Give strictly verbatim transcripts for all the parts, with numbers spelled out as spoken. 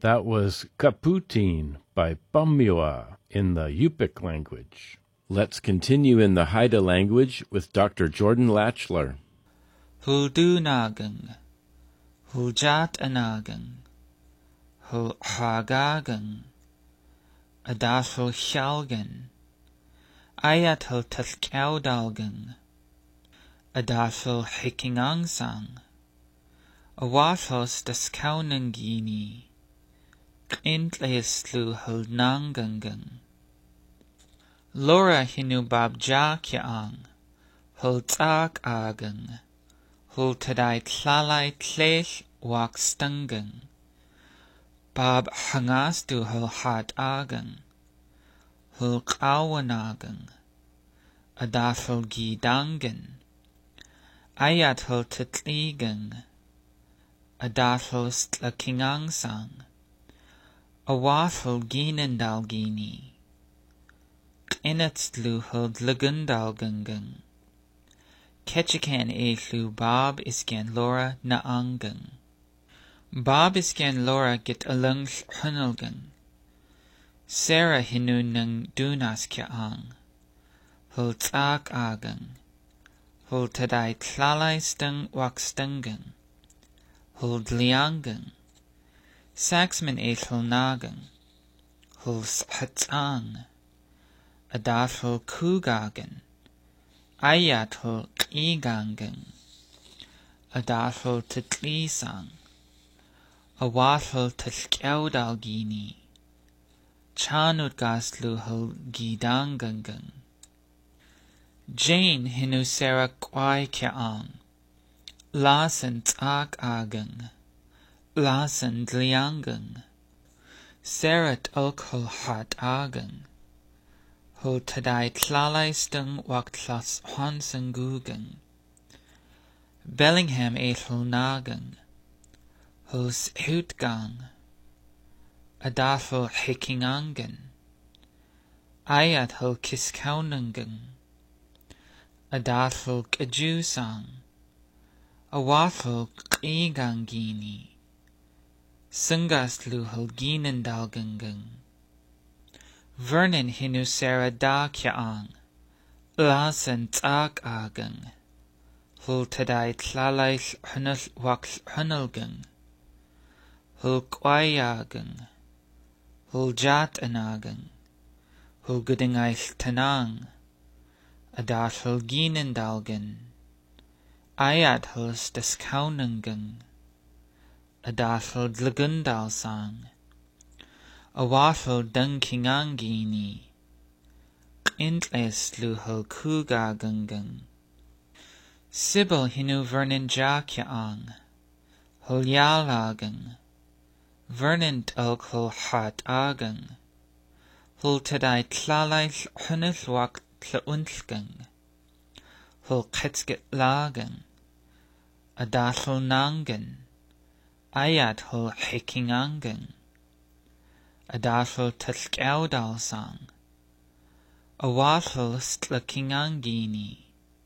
That was Kaputine by Bumua in the Yupik language. Let's continue in the Haida language with Doctor Jordan Latchler. Huldunagang, Huljat anagang, Hulhagagang, Adashul shalgan, Ayatul Tulkaudalgang, Adashul hikingangsang, Awashos daskaunangini, Intleislu hulnangangang. Lora hinu babja kiang, Hultak agang, Hultadai tlalai tlesh wak stungang, Bab hangastu hulhat agang, Hulkawanagang, Adashul gidangan, Ayat hultatligang, Adashul stlakingangsang, Awashul ginendalgini, Inatslu huldlagundalgangang, Ketchikan elu Bob iskan Laura naangang, Bob iskan Laura get alung hunalgang, Sarah hinu nang dunas kiang, Hultak agang, Hultadai tlalai stung wakstungang, Huldliangang, Saxman ethel nagang, Hulshatsang, Adashul kugagan, Ayatul igangan, Adashul titlisang, Awashul tilkaudalgini, Chanutgaslu hul gidangangang. Jane hinu Sarah kwai kiang, Lasan tak agang, Lasan dliangang, Sarat ulkhul hat agang, Hul tadai tlalai stung wak tlas hansangugang, Bellingham ethel nagang, Hul shutgang, Adashul hikingangan, Ayat hul kiskaunangang, Adashul kajusang, Awashul qigangini, Sungaslu hul ginendalgangang. Vernon hinu Sarah da kiang, Lasan tak agang, Hul tadai tlalai hunal wak hunalgang, Hul kwayagang, Hul jat anagang, Hul gudingai tanang, Adashul ginendalgan, Ayat hul daskaunangang, Adashul dlagundalsang, Awashul dunkingangini, Intleslu hul kugagangang. Sybil hinu Vernon jakiang, Hul yalagang, Vernon tulk hul hat agang, Hul tadai tlalai hunilwak tlauntlgang, Hul ketskit lagang, Adashul nangan, Ayat hul hikingangang, Adashul tulkaudalsang, Awashul stlakingangini,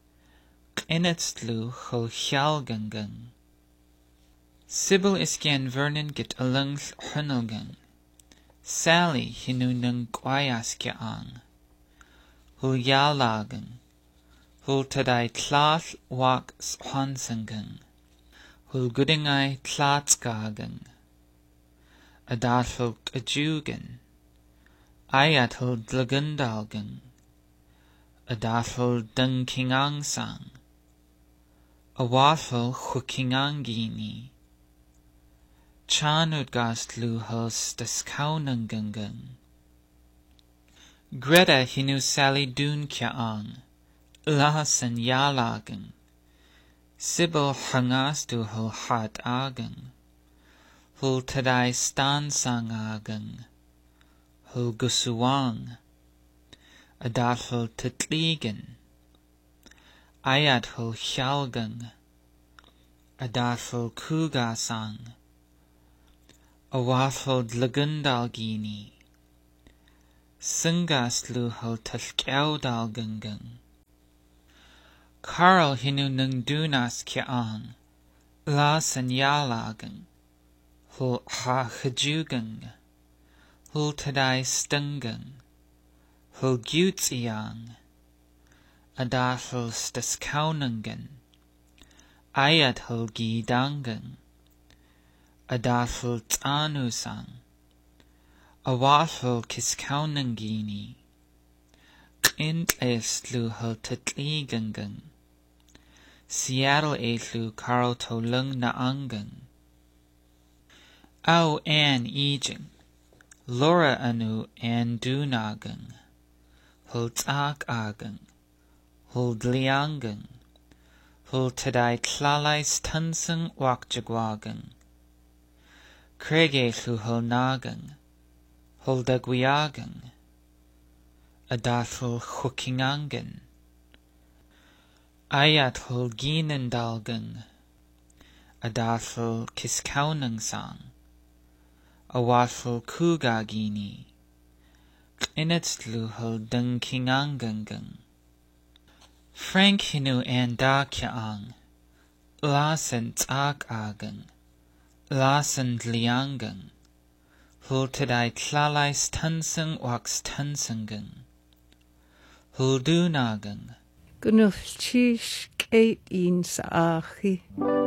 Qinatslu hul shalgangang. Sybil iskan Vernon get alung hunalgang, Sally hinu nung kwayas kiang, Hul yalagang, Hul tadai tlas wak hansangang, Hul gudingai tlatskagang, Adashul kajugan, Ayat hul dlagundalgang, Adashul dunkingangsang, Awashul hukingangini, Chanutgaslu hul daskaunangangang. Greta hinu Sally dun kiang, Lahasan yalagang, Sybil hangastu hul hat agang, Hul tadai stansang agang, Hul gusuang, Adashul titligan, Ayat hul shalgang, Adashul kugasang, Awashul dlagundalgini, Sungaslu hul tulkaudalgangang. Carl hinu nung dunas kiang, Lasan yalagang, hul ha gejugang, hul tadai stungang, hul gutiang, adahul staskaunangan, ayat hul gidangan, adahul tanusang, awahul kiskaunangini, qint eslu hul tatligangan, Seattle eslu karo tolung naangan, Au an ejing, Laura anu an dunagang, hul tak agang, hul dliangang, hul tadai tlalais tunsang wakjagwagang, Krege hlu hul nagang, hul dagwiagang, adathul chukingangan, ayat hul ginandalgang, adathul kiskaunang sang, awathul kugagini, qinatzlu hul dungkingangangang. Frank hinu an dakyaang, lasan tak agang, lasan dliangang, hul tadai tlalais tunsang wax tunsangang, hul dunagang, Gunuf chish kate in sa achi.